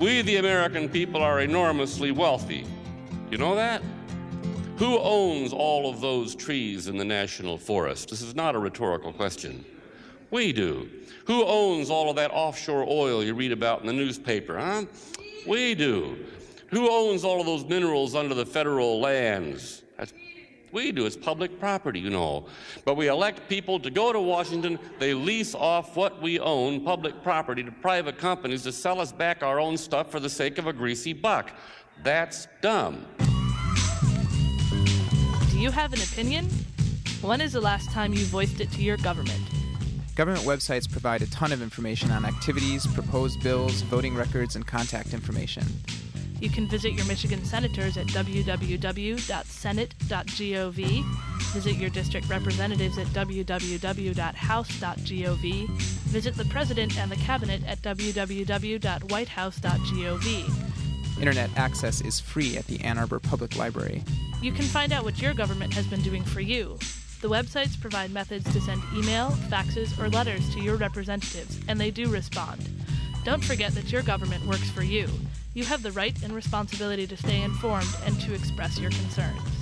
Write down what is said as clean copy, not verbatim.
We, the American people, are enormously wealthy. You know that? Who owns all of those trees in the national forest? This is not a rhetorical question. We do. Who owns all of that offshore oil you read about in the newspaper, huh? We do. Who owns all of those minerals under the federal lands? We do. It's public property, you know. But we elect people to go to Washington. They lease off what we own, public property, to private companies to sell us back our own stuff for the sake of a greasy buck. That's dumb. Do you have an opinion? When is the last time you voiced it to your government? Government websites provide a ton of information on activities, proposed bills, voting records, and contact information. You can visit your Michigan senators at www.senate.gov, visit your district representatives at www.house.gov, visit the president and the cabinet at www.whitehouse.gov. Internet access is free at the Ann Arbor Public Library. You can find out what your government has been doing for you. The websites provide methods to send email, faxes, or letters to your representatives, and they do respond. Don't forget that your government works for you. You have the right and responsibility to stay informed and to express your concerns.